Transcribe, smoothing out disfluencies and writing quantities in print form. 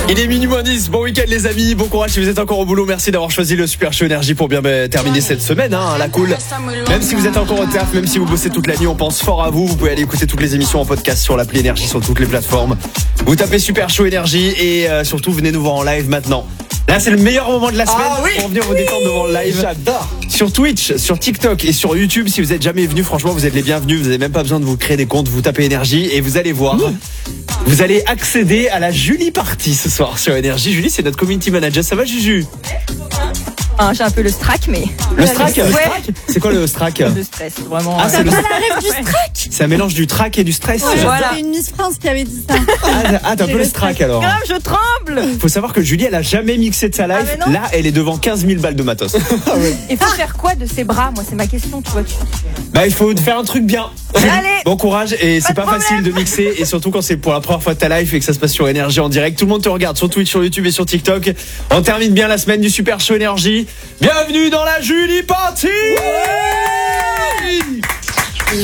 Il est minuit moins 10, bon week-end les amis, bon courage si vous êtes encore au boulot, merci d'avoir choisi le Super Show Énergie pour bien terminer cette semaine, la cool. Même si vous êtes encore au taf, même si vous bossez toute la nuit, on pense fort à vous, vous pouvez aller écouter toutes les émissions en podcast sur l'appli Énergie, sur toutes les plateformes. Vous tapez Super Show Énergie et surtout venez nous voir en live maintenant. Là c'est le meilleur moment de la semaine pour venir vous détendre devant le live. J'adore. Sur Twitch, sur TikTok et sur YouTube, si vous êtes jamais venu, franchement vous êtes les bienvenus, vous n'avez même pas besoin de vous créer des comptes, vous tapez Énergie et vous allez voir. Vous allez accéder à la Julie Party ce soir sur Énergie. Julie, c'est notre community manager. Ça va, Juju? J'ai un peu le strack, mais. Le strack, c'est quoi le strack? Le stress, vraiment. Ah, c'est le la rêve du strack. C'est un mélange du track et du stress. Ouais, Voilà. c'est une Miss France qui avait dit ça. T'as un peu le strack alors. Grave, je tremble. Faut savoir que Julie, elle a jamais mixé de sa live. mais non. Là, elle est devant 15 000 balles de matos. Il faut faire quoi de ses bras? Moi, c'est ma question, tu vois. Bah, il faut faire un truc bien. Allez. Bon courage et c'est Pas pas de facile de mixer et surtout quand c'est pour la première fois de ta live et que ça se passe sur Énergie en direct. Tout le monde te regarde sur Twitch, sur YouTube et sur TikTok. On termine bien la semaine du Super Show Énergie. Bienvenue dans la Julie Party.